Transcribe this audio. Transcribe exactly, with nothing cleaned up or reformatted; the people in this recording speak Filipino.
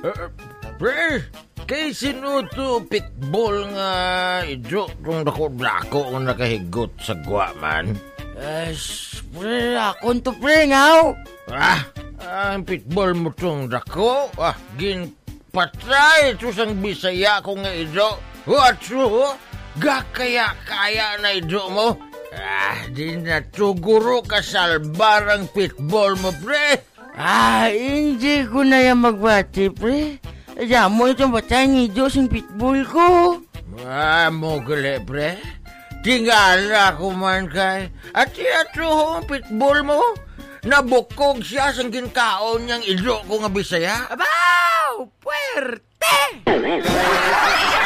Uh, pre, kay sinuto pitbull nga idyo kung dako-dako nga nakahigot sa gwa man. Eh, pre, akon to pre, ngaw. Ah, ang pitbull mo tong dako. Ah, ginpatray ito sang Bisaya ko nga idyo. What true? Gakaya-kaya na idyo mo. Ah, di na tuguro ka salbarang pitbull mo, pre. Ah, hindi ko na yan magbati, pre. Diyan mo itong batay ni Diyos yung pitbull ko. Ah, mo gali, pre. Tingala ko man kay. At iyatro ang pitbull mo. Nabukog siya sang ginkaon niyang idyo ko nga Bisaya. Abaw! Puerte!